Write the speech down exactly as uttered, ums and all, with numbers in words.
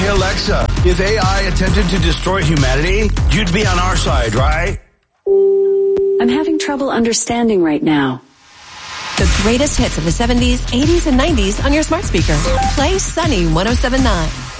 Hey Alexa, if A I attempted to destroy humanity, you'd be on our side, right? I'm having trouble understanding right now. The greatest hits of the seventies, eighties, and nineties on your smart speaker. Play Sunny one oh seven point nine.